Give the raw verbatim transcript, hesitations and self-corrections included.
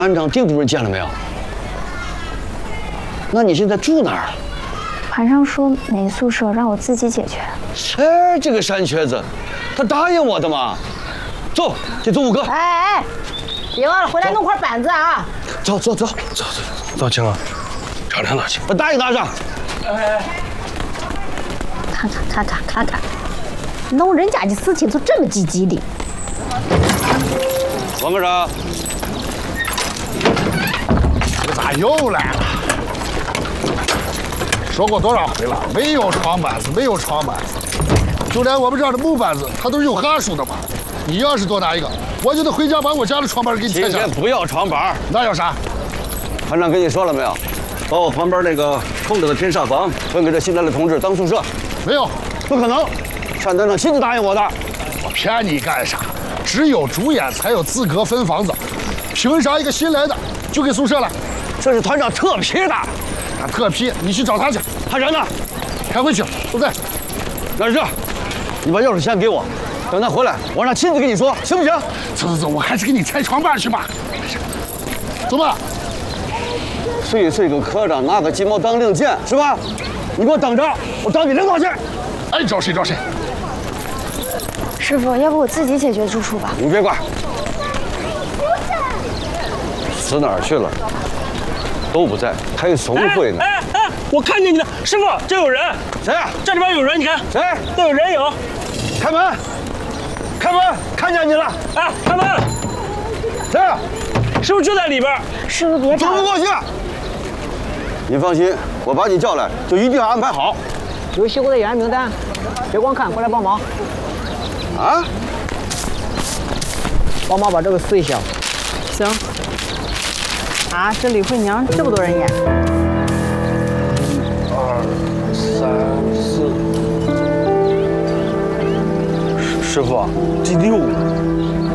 班长丁主任见了没有？那你现在住哪儿？ 团上说没宿舍，让我自己解决。 切，这个山瘸子，他答应我的嘛。走，去做五个。 哎哎，别忘了回来弄块板子啊！ 走走走走走走，青啊，尝尝拿去。 把大爷拿上。 哎，看看看看看看，弄人家的事情就这么积极的。 王科长， 你咋又来了？说过多少回了，没有床板子，没有床板子，就连我们这儿的木板子，它都是有哈数的嘛。你要是多拿一个，我就得回家把我家的床板给你拆下来。 今天不要床板， 那要啥？ 团长跟你说了没有？把我旁边那个空着的天煞房分给这新来的同志当宿舍。 没有， 不可能，单团长亲自答应我的。 我骗你干啥？只有主演才有资格分房子，凭啥一个新来的就给宿舍了？ 这是团长特批的。 他特批，你去找他去。 他人呢？ 开会去，不在。 那是，你把钥匙先给我，等他回来，我让他亲自跟你说，行不行？ 走走走，我还是给你拆床板去吧。走吧。 岁岁个科长拿个鸡毛当令箭是吧？你给我等着，我找你领导去。 爱找谁找谁。 师傅，要不我自己解决住处吧？ 你别管。死哪儿去了？都不在，开怂会呢。 哎哎哎，我看见你了，师傅，这有人。 谁呀？ 这里边有人，你看。 谁？ 这有人有。 开门！开门！看见你了。 哎，开门！ 谁呀？ 师傅就在里边。 师傅别找。 走不过去。你放心，我把你叫来，就一定要安排好。 有西湖的演员名单，别光看，过来帮忙。 啊？ 帮忙把这个撕一下。 行。啊，这李慧娘这么多人演。 二三四，师傅，第六个。